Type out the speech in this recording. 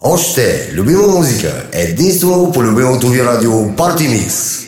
Още любима музика, единствено по любимото ви радио Party Mix.